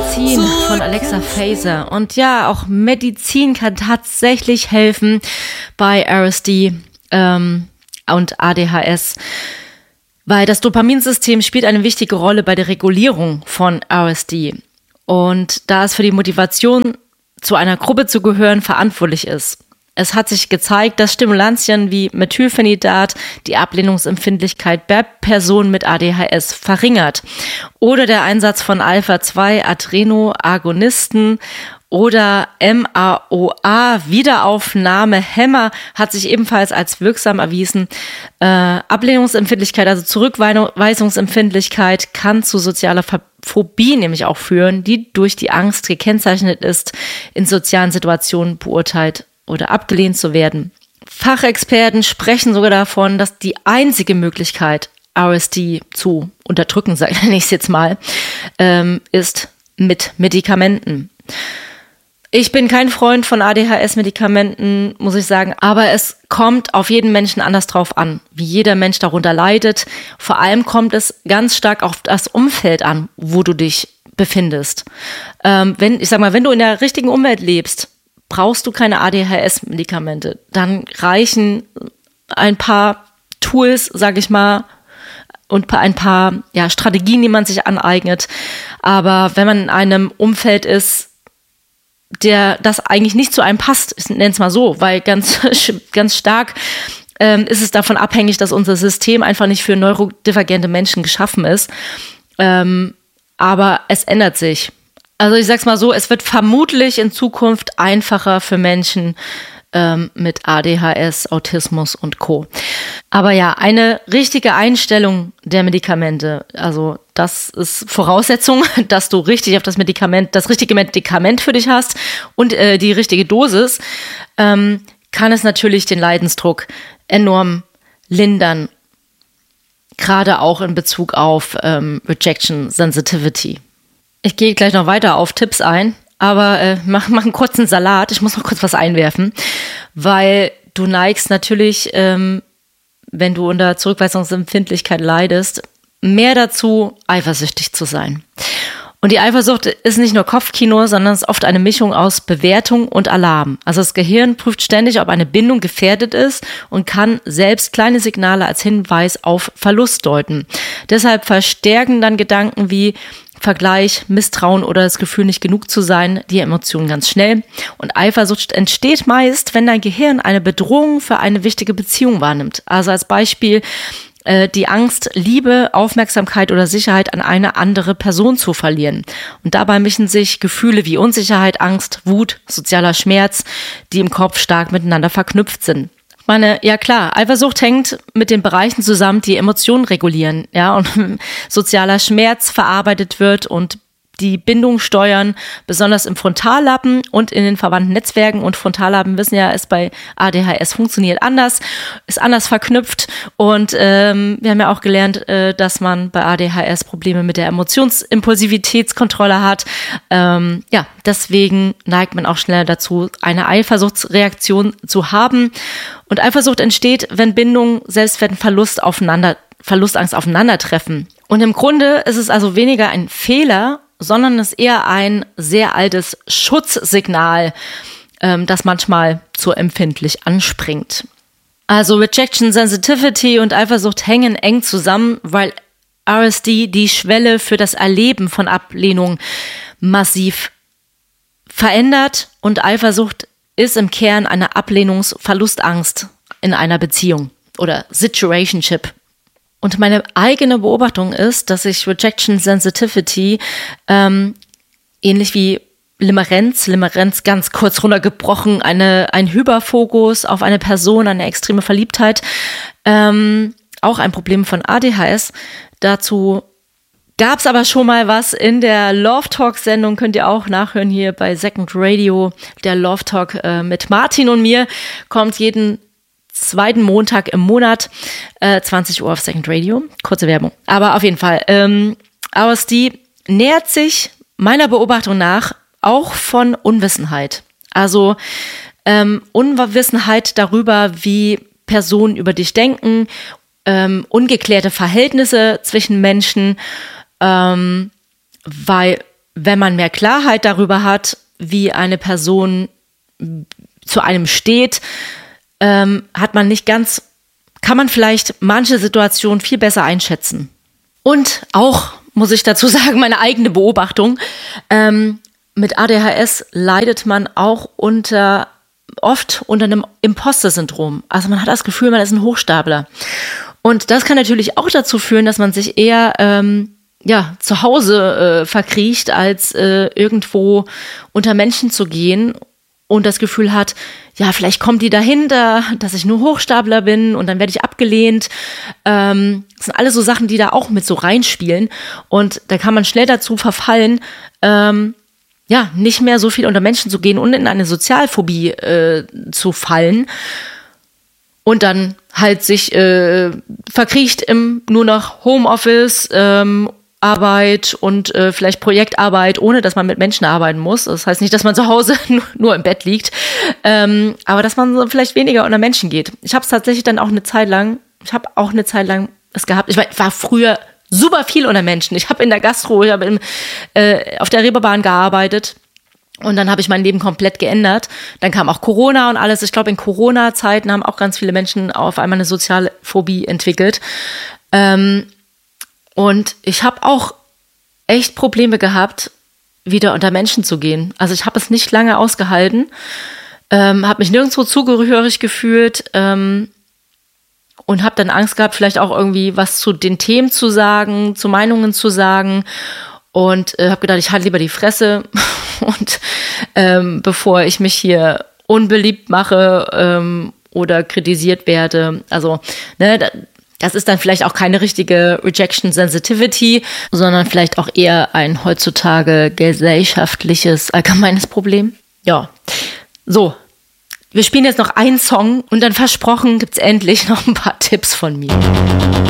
Medizin von Alexa Fazer. Und ja, auch Medizin kann tatsächlich helfen bei RSD und ADHS, weil das Dopaminsystem spielt eine wichtige Rolle bei der Regulierung von RSD. Und da es für die Motivation, zu einer Gruppe zu gehören, verantwortlich ist. Es hat sich gezeigt, dass Stimulantien wie Methylphenidat die Ablehnungsempfindlichkeit bei Personen mit ADHS verringert. Oder der Einsatz von Alpha-2-Adrenoagonisten oder MAOA-Wiederaufnahmehemmer hat sich ebenfalls als wirksam erwiesen. Ablehnungsempfindlichkeit, also Zurückweisungsempfindlichkeit, kann zu sozialer Phobie nämlich auch führen, die durch die Angst gekennzeichnet ist, in sozialen Situationen beurteilt oder abgelehnt zu werden. Fachexperten sprechen sogar davon, dass die einzige Möglichkeit, RSD zu unterdrücken, sage ich jetzt mal, ist mit Medikamenten. Ich bin kein Freund von ADHS-Medikamenten, muss ich sagen, aber es kommt auf jeden Menschen anders drauf an, wie jeder Mensch darunter leidet. Vor allem kommt es ganz stark auf das Umfeld an, wo du dich befindest. Wenn du in der richtigen Umwelt lebst, brauchst du keine ADHS-Medikamente. Dann reichen ein paar Tools, sage ich mal, und ein paar Strategien, die man sich aneignet. Aber wenn man in einem Umfeld ist, das eigentlich nicht zu einem passt, ich nenne es mal so, weil ganz stark ist es davon abhängig, dass unser System einfach nicht für neurodivergente Menschen geschaffen ist. Aber es ändert sich. Also ich sag's mal so, es wird vermutlich in Zukunft einfacher für Menschen mit ADHS, Autismus und Co. Aber ja, eine richtige Einstellung der Medikamente, also das ist Voraussetzung, dass du richtig auf das richtige Medikament für dich hast und die richtige Dosis, kann es natürlich den Leidensdruck enorm lindern, gerade auch in Bezug auf Rejection Sensitivity. Ich gehe gleich noch weiter auf Tipps ein, aber mach einen kurzen Salat. Ich muss noch kurz was einwerfen, weil du neigst natürlich, wenn du unter Zurückweisungsempfindlichkeit leidest, mehr dazu, eifersüchtig zu sein. Und die Eifersucht ist nicht nur Kopfkino, sondern es ist oft eine Mischung aus Bewertung und Alarm. Also das Gehirn prüft ständig, ob eine Bindung gefährdet ist und kann selbst kleine Signale als Hinweis auf Verlust deuten. Deshalb verstärken dann Gedanken wie Vergleich, Misstrauen oder das Gefühl, nicht genug zu sein, die Emotionen ganz schnell. Und Eifersucht entsteht meist, wenn dein Gehirn eine Bedrohung für eine wichtige Beziehung wahrnimmt. Also als Beispiel die Angst, Liebe, Aufmerksamkeit oder Sicherheit an eine andere Person zu verlieren. Und dabei mischen sich Gefühle wie Unsicherheit, Angst, Wut, sozialer Schmerz, die im Kopf stark miteinander verknüpft sind. Ja klar, Eifersucht hängt mit den Bereichen zusammen, die Emotionen regulieren, ja, und sozialer Schmerz verarbeitet wird und die Bindung steuern, besonders im Frontallappen und in den verwandten Netzwerken. Und Frontallappen wissen ja, ist bei ADHS funktioniert anders, ist anders verknüpft. Und wir haben ja auch gelernt, dass man bei ADHS Probleme mit der Emotionsimpulsivitätskontrolle hat. Deswegen neigt man auch schneller dazu, eine Eifersuchtsreaktion zu haben. Und Eifersucht entsteht, wenn Bindungen, selbst wenn Verlustangst aufeinandertreffen. Und im Grunde ist es also weniger ein Fehler, sondern es ist eher ein sehr altes Schutzsignal, das manchmal zu empfindlich anspringt. Also Rejection Sensitivity und Eifersucht hängen eng zusammen, weil RSD die Schwelle für das Erleben von Ablehnung massiv verändert und Eifersucht ist im Kern eine Verlustangst in einer Beziehung oder Situationship. Und meine eigene Beobachtung ist, dass ich Rejection Sensitivity ähnlich wie Limerenz ganz kurz runtergebrochen, ein Hyperfokus auf eine Person, eine extreme Verliebtheit, auch ein Problem von ADHS. Dazu gab es aber schon mal was in der Love Talk-Sendung, könnt ihr auch nachhören hier bei Second Radio. Der Love Talk mit Martin und mir kommt jeden zweiten Montag im Monat, 20 Uhr auf Second Radio. Kurze Werbung. Aber auf jeden Fall, RSD nähert sich meiner Beobachtung nach auch von Unwissenheit. Also Unwissenheit darüber, wie Personen über dich denken, ungeklärte Verhältnisse zwischen Menschen, weil wenn man mehr Klarheit darüber hat, wie eine Person zu einem steht, kann man vielleicht manche Situationen viel besser einschätzen. Und auch, muss ich dazu sagen, meine eigene Beobachtung, mit ADHS leidet man auch oft unter einem Imposter-Syndrom. Also man hat das Gefühl, man ist ein Hochstapler. Und das kann natürlich auch dazu führen, dass man sich eher zu Hause verkriecht, als irgendwo unter Menschen zu gehen und das Gefühl hat, ja, vielleicht kommt die dahinter, dass ich nur Hochstapler bin und dann werde ich abgelehnt. Das sind alles so Sachen, die da auch mit so reinspielen. Und da kann man schnell dazu verfallen, nicht mehr so viel unter Menschen zu gehen und in eine Sozialphobie zu fallen. Und dann halt sich verkriecht im nur noch Homeoffice, Arbeit und vielleicht Projektarbeit, ohne dass man mit Menschen arbeiten muss. Das heißt nicht, dass man zu Hause nur im Bett liegt, aber dass man so vielleicht weniger unter Menschen geht. Ich habe es tatsächlich dann auch eine Zeit lang es gehabt. Ich war früher super viel unter Menschen. Ich habe in der Gastro, auf der Reeperbahn gearbeitet. Und dann habe ich mein Leben komplett geändert. Dann kam auch Corona und alles. Ich glaube, in Corona-Zeiten haben auch ganz viele Menschen auf einmal eine soziale Phobie entwickelt. Und ich habe auch echt Probleme gehabt, wieder unter Menschen zu gehen. Also ich habe es nicht lange ausgehalten, habe mich nirgendwo zugehörig gefühlt und habe dann Angst gehabt, vielleicht auch irgendwie was zu den Themen zu sagen, zu Meinungen zu sagen. Und habe gedacht, ich halte lieber die Fresse und bevor ich mich hier unbeliebt mache oder kritisiert werde. Also, das ist dann vielleicht auch keine richtige Rejection Sensitivity, sondern vielleicht auch eher ein heutzutage gesellschaftliches, allgemeines Problem. Ja, so. Wir spielen jetzt noch einen Song und dann versprochen gibt's endlich noch ein paar Tipps von mir.